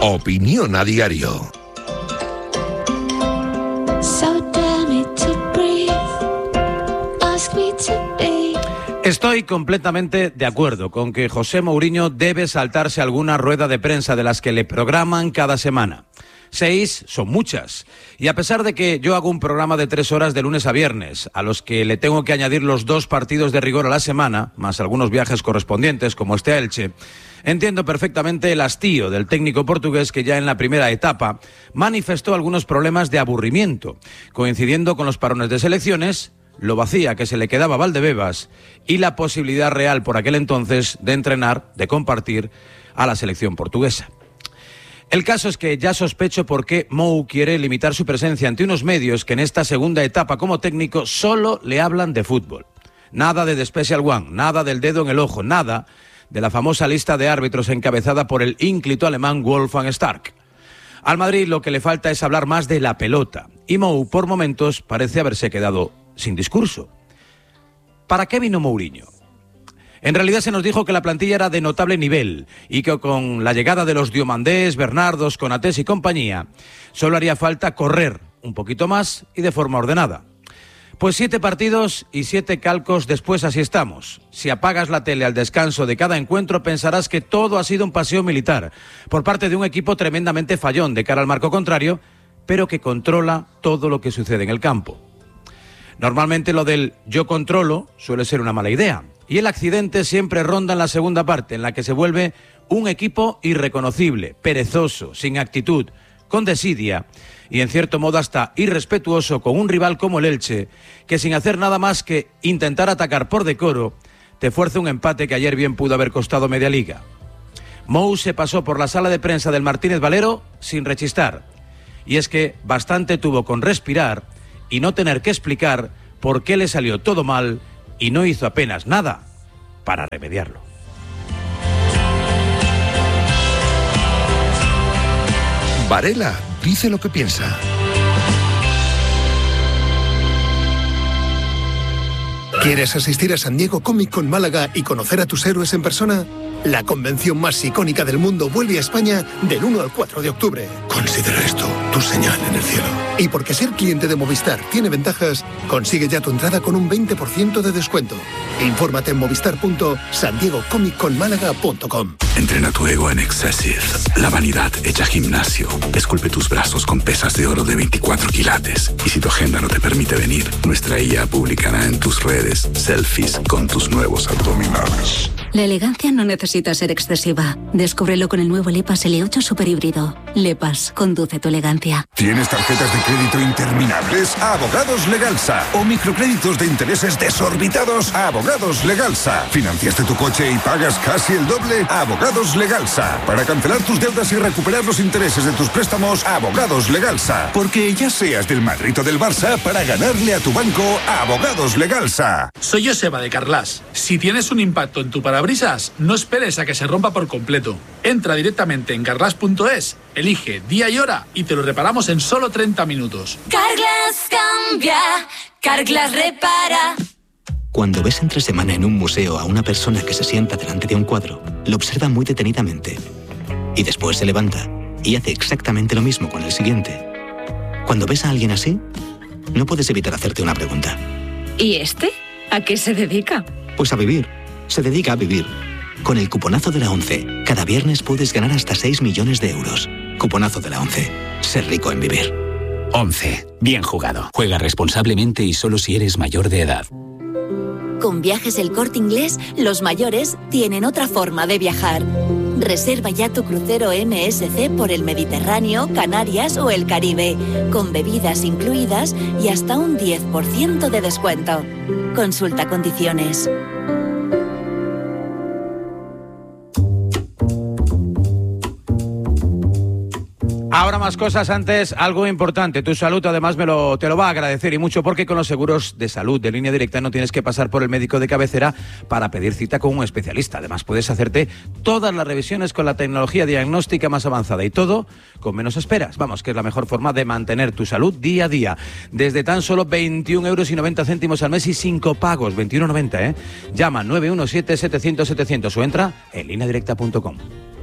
Opinión a diario. Estoy completamente de acuerdo con que José Mourinho debe saltarse alguna rueda de prensa de las que le programan cada semana. 6 son muchas. Y a pesar de que yo hago un programa de 3 horas de lunes a viernes, a los que le tengo que añadir los 2 partidos de rigor a la semana, más algunos viajes correspondientes como este a Elche, entiendo perfectamente el hastío del técnico portugués que ya en la primera etapa manifestó algunos problemas de aburrimiento, coincidiendo con los parones de selecciones, lo vacía que se le quedaba a Valdebebas y la posibilidad real por aquel entonces de entrenar, de compartir a la selección portuguesa. El caso es que ya sospecho por qué Mou quiere limitar su presencia ante unos medios que en esta segunda etapa como técnico solo le hablan de fútbol. Nada de The Special One, nada del dedo en el ojo, nada de la famosa lista de árbitros encabezada por el ínclito alemán Wolfgang Stark. Al Madrid lo que le falta es hablar más de la pelota, y Mou por momentos parece haberse quedado sin discurso. ¿Para qué vino Mourinho? En realidad se nos dijo que la plantilla era de notable nivel y que con la llegada de los Diomandés, Bernardos, Konatés y compañía solo haría falta correr un poquito más y de forma ordenada. Pues 7 partidos y 7 calcos después así estamos. Si apagas la tele al descanso de cada encuentro pensarás que todo ha sido un paseo militar por parte de un equipo tremendamente fallón de cara al marco contrario, pero que controla todo lo que sucede en el campo. Normalmente lo del yo controlo suele ser una mala idea. Y el accidente siempre ronda en la segunda parte, en la que se vuelve un equipo irreconocible, perezoso, sin actitud, con desidia y en cierto modo hasta irrespetuoso con un rival como el Elche, que sin hacer nada más que intentar atacar por decoro, te fuerza un empate que ayer bien pudo haber costado media liga. Mou se pasó por la sala de prensa del Martínez Valero sin rechistar. Y es que bastante tuvo con respirar y no tener que explicar por qué le salió todo mal y no hizo apenas nada para remediarlo. Varela dice lo que piensa. ¿Quieres asistir a San Diego Comic Con Málaga y conocer a tus héroes en persona? La convención más icónica del mundo vuelve a España del 1 al 4 de octubre. Considera esto tu señal en el cielo. Y porque ser cliente de Movistar tiene ventajas, consigue ya tu entrada con un 20% de descuento. Infórmate en movistar.sandiegocomicconmálaga.com. Entrena tu ego en Excessive. La vanidad hecha gimnasio. Esculpe tus brazos con pesas de oro de 24 quilates. Y si tu agenda no te permite venir, nuestra IA publicará en tus redes selfies con tus nuevos abdominales. La elegancia no necesita ser excesiva. Descúbrelo con el nuevo LePas L8 Super Híbrido. LePas, conduce tu elegancia. ¿Tienes tarjetas de crédito interminables? Abogados Legalsa. ¿O microcréditos de intereses desorbitados? Abogados Legalsa. ¿Financiaste tu coche y pagas casi el doble? Abogados Legalsa. Para cancelar tus deudas y recuperar los intereses de tus préstamos, Abogados Legalsa. Porque ya seas del Madrid o del Barça, para ganarle a tu banco, Abogados Legalsa. Soy Joseba de Carglass. Si tienes un impacto en tu parabrisas, no esperes a que se rompa por completo. Entra directamente en carglass.es, elige día y hora y te lo reparamos en solo 30 minutos. Carglass cambia, Carglass repara. Cuando ves entre semana en un museo a una persona que se sienta delante de un cuadro, lo observa muy detenidamente y después se levanta y hace exactamente lo mismo con el siguiente. Cuando ves a alguien así, no puedes evitar hacerte una pregunta. ¿Y este? ¿A qué se dedica? Pues a vivir. Se dedica a vivir. Con el cuponazo de la ONCE, cada viernes puedes ganar hasta 6 millones de euros. Cuponazo de la ONCE. Ser rico en vivir. 11. Bien jugado. Juega responsablemente y solo si eres mayor de edad. Con Viajes El Corte Inglés, los mayores tienen otra forma de viajar. Reserva ya tu crucero MSC por el Mediterráneo, Canarias o el Caribe, con bebidas incluidas y hasta un 10% de descuento. Consulta condiciones. Ahora más cosas, antes algo importante. Tu salud además te lo va a agradecer y mucho, porque con los seguros de salud de Línea Directa no tienes que pasar por el médico de cabecera para pedir cita con un especialista. Además puedes hacerte todas las revisiones con la tecnología diagnóstica más avanzada y todo con menos esperas. Vamos, que es la mejor forma de mantener tu salud día a día. Desde tan solo 21,90 € al mes y sin copagos. 21,90 €, ¿eh? Llama 917-700-700 o entra en lineadirecta.com.